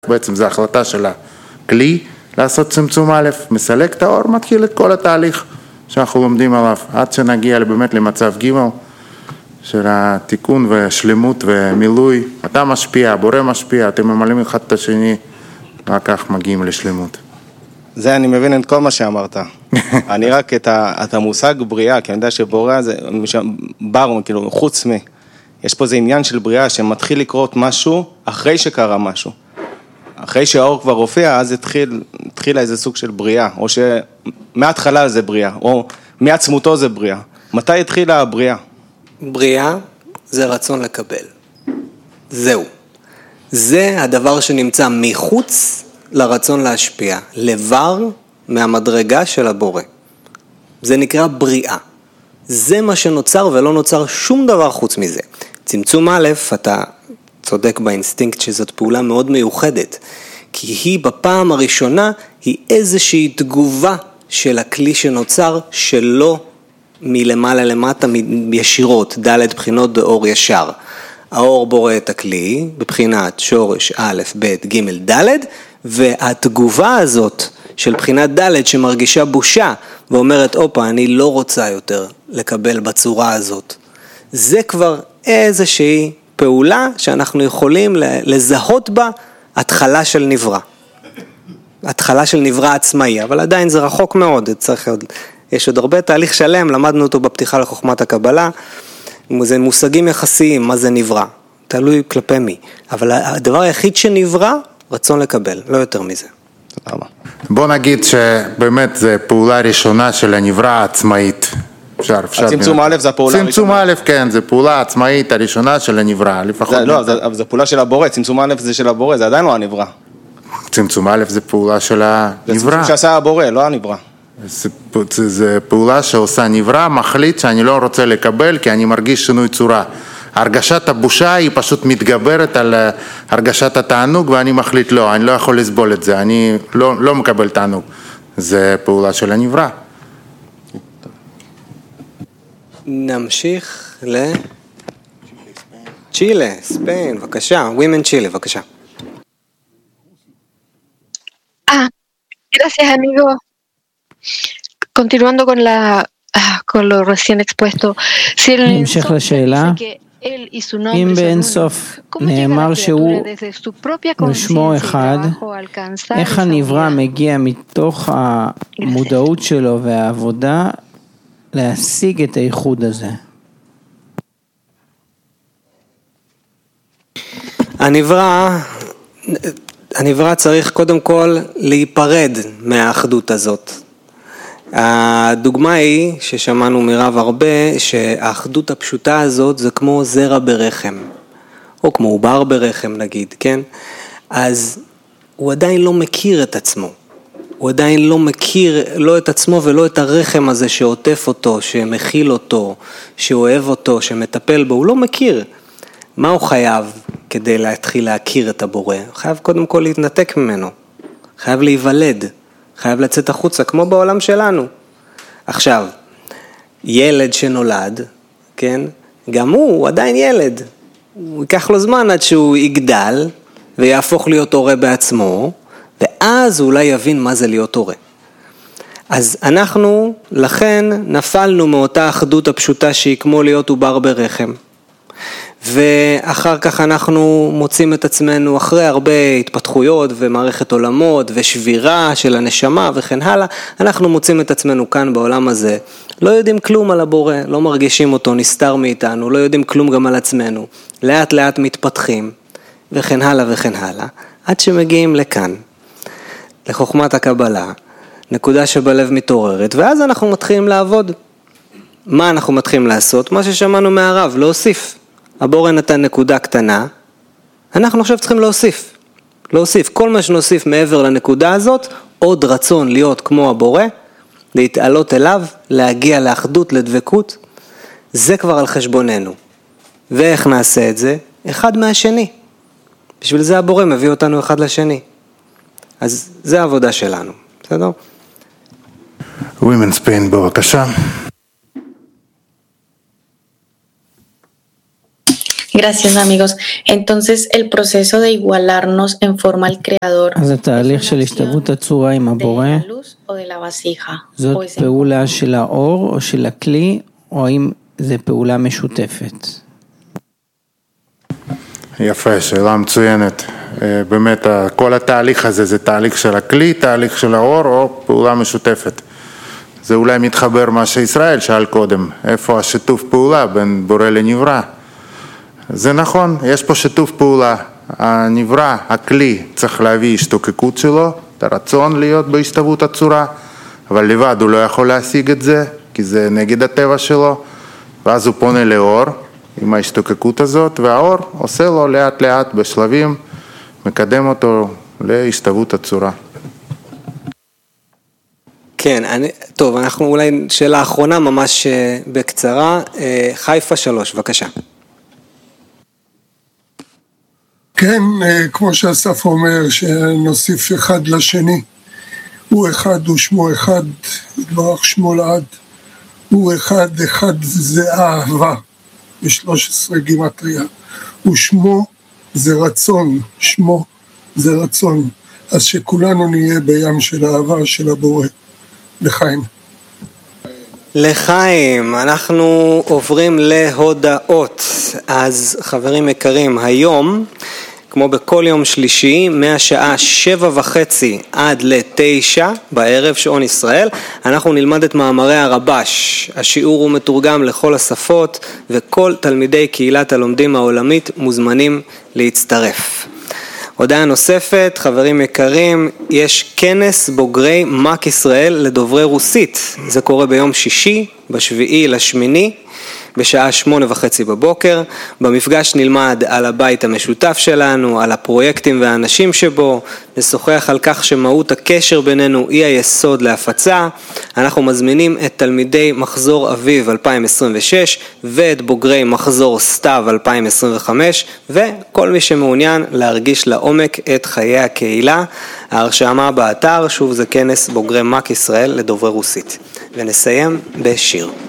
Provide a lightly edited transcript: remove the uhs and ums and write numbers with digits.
בעצם זה החלטה של הכלי לעשות צמצום א', מסלק את האור, מתחיל את כל התהליך שאנחנו לומדים עליו, עד שנגיע באמת למצב ג' של התיקון ושלמות ומילוי. אתה משפיע, הבורא משפיע, אתם ממלאים אחד את השני, רק כך מגיעים לשלמות. זה אני מבין את כל מה שאמרת. אני רק את המושג בריאה, כי אני יודע שבורא זה בר, כאילו חוץ מי. יש פה איזה עניין של בריאה שמתחיל לקרות משהו אחרי שקרה משהו. אחרי שהאור כבר הופיע, אז התחילה איזה סוג של בריאה, או שמההתחלה זה בריאה, או מעצמותו זה בריאה. מתי התחילה הבריאה? בריאה זה רצון לקבל. זהו. זה הדבר שנמצא מחוץ לרצון להשפיע, לבר מהמדרגה של הבורא. זה נקרא בריאה. זה מה שנוצר ולא נוצר שום דבר חוץ מזה. צמצום א', אתה צודק באינסטינקט שזאת פעולה מאוד מיוחדת, כי היא בפעם הראשונה היא איזושהי תגובה של הכלי שנוצר שלא מלמעלה למטה ישירות, ד' בחינות באור ישר. האור בורא את הכלי בבחינת שורש א', ב', ג', ד', והתגובה הזאת של בחינת ד' שמרגישה בושה ואומרת, אופה, אני לא רוצה יותר לקבל בצורה הזאת. זה כבר איזושהי פעולה שאנחנו יכולים לזהות בה התחלה של נברא. התחלה של נברא עצמאי, אבל עדיין זה רחוק מאוד, יש עוד הרבה תהליך שלם, למדנו אותו בפתיחה לחוכמת הקבלה, זה מושגים יחסיים, מה זה נברא, תלוי כלפי מי, אבל הדבר היחיד שנברא, רצון לקבל, לא יותר מזה. תודה רבה. בוא נגיד שבאמת זה פעולה ראשונה של הנברא העצמאית. הצמצום א' זה הפעולה הראשונה. צמצום א', כן, זה פעולה עצמאית הראשונה של הנברא, לפחות. לא, זה פעולה של הבורא, צמצום א' זה של הבורא, זה עדיין לא הנברא. צמצום א' זה פעולה של הנברא. זה צמצום שעשה הבורא, לא הנברא. זה פעולה שעושה נברא, מחליט שאני לא רוצה לקבל כי אני מרגיש שינוי צורה. הרגשת הבושה היא פשוט מתגברת על הרגשת התענוג ואני מחליט לא, אני לא יכול לסבול את זה, אני לא מקבל תענוג. זה פעולה של הנברא. נמשיך צ'ילה, ספיין, בבקשה, Women Chile, בבקשה. Gracias, amigo. Continuando con lo recién expuesto, si el המשך לשאלה, אם באין סוף נאמר שהוא ושמו אחד, איך הנברא מגיע מתוך המודעות שלו והעבודה להשיג את הייחוד הזה? הנברא צריך קודם כל להיפרד מהאחדות הזאת. הדוגמה היא ששמענו מרב הרבה, שהאחדות הפשוטה הזאת זה כמו זרע ברחם, או כמו עובר ברחם נגיד, כן? אז הוא עדיין לא מכיר את עצמו. הוא עדיין לא מכיר לא את עצמו ולא את הרחם הזה שעוטף אותו, שמכיל אותו, שאוהב אותו, שמטפל בו. הוא לא מכיר. מה הוא חייב כדי להתחיל להכיר את הבורא? הוא חייב קודם כל להתנתק ממנו. חייב להיוולד. חייב לצאת החוצה, כמו בעולם שלנו. עכשיו, ילד שנולד, כן? גם הוא עדיין ילד. הוא ייקח לו זמן עד שהוא יגדל ויהפוך להיות הורה בעצמו, ואז הוא אולי יבין מה זה להיות הורה. אז אנחנו, לכן, נפלנו מאותה אחדות הפשוטה שהיא כמו להיות עובר ברחם. ואחר כך אנחנו מוצאים את עצמנו אחרי הרבה התפתחויות ומערכת עולמות ושבירה של הנשמה וכן הלאה, אנחנו מוצאים את עצמנו כאן בעולם הזה, לא יודעים כלום על הבורא, לא מרגישים אותו, נסתר מאיתנו, לא יודעים כלום גם על עצמנו, לאט לאט מתפתחים וכן הלאה וכן הלאה, עד שמגיעים לכאן, לחוכמת הקבלה, נקודה שבלב מתעוררת, ואז אנחנו מתחילים לעבוד. מה אנחנו מתחילים לעשות? מה ששמענו מהרב, להוסיף. הבורא נתן נקודה קטנה, אנחנו עכשיו צריכים להוסיף, כל מה שנוסיף מעבר לנקודה הזאת, עוד רצון להיות כמו הבורא, להתעלות אליו, להגיע לאחדות, לדבקות, זה כבר על חשבוננו. ואיך נעשה את זה? אחד מהשני. בשביל זה הבורא מביא אותנו אחד לשני. אז זה העבודה שלנו, בסדר? Women Spain, בבקשה. Gracias amigos. Entonces el proceso de igualarnos en forma al creador אז התהליך של השתוות הצורה עם הבורא, זאת פעולה של האור או של הכלי, או האם זה פעולה משותפת? יפה, שאלה מצוינת. באמת, כל התהליך הזה זה תהליך של הכלי, תהליך של האור או פעולה משותפת. זה אולי מתחבר מה שישראל שאל קודם, איפה השיתוף פעולה בין בורא לנברא. זה נכון, יש פה שיתוף פעולה. הנברא, הכלי, צריך להביא השתוקקות שלו, את הרצון להיות בהשתוות הצורה, אבל לבד הוא לא יכול להשיג את זה, כי זה נגד הטבע שלו, ואז הוא פונה לאור עם ההשתוקקות הזאת, והאור עושה לו לאט לאט בשלבים, מקדם אותו להשתוות הצורה. כן, טוב, אנחנו אולי שאלה האחרונה ממש בקצרה, חיפה 3, בבקשה. כן, כמו שאסף אומר, שנוסיף אחד לשני. הוא אחד ושמו אחד, יתברך שמו לעד. הוא אחד, אחד זה אהבה, ב-13 גימטריה. ושמו זה רצון, שמו זה רצון. אז שכולנו נהיה בים של אהבה של הבורא. לחיים. לחיים, אנחנו עוברים להודעות. אז חברים יקרים, היום, כמו בכל יום שלישי, מהשעה 7:30 עד ל-9 בערב, שעון ישראל, אנחנו נלמד את מאמרי הרבש. השיעור הוא מתורגם לכל השפות, וכל תלמידי קהילת הלומדים העולמית מוזמנים להצטרף. הודעה נוספת, חברים יקרים, יש כנס בוגרי מק ישראל לדוברי רוסית. זה קורה ביום שישי, ב7/8, בשעה 8:30 בבוקר. במפגש נלמד על הבית המשותף שלנו, על הפרויקטים והאנשים שבו, נשוחח על כך שמהות הקשר בינינו היא היסוד להפצה. אנחנו מזמינים את תלמידי מחזור אביב 2026 ואת בוגרי מחזור סתיו 2025, וכל מי שמעוניין להרגיש לעומק את חיי הקהילה. ההרשמה באתר, שוב זה כנס בוגרי מק ישראל לדוברי רוסית. ונסיים בשיר.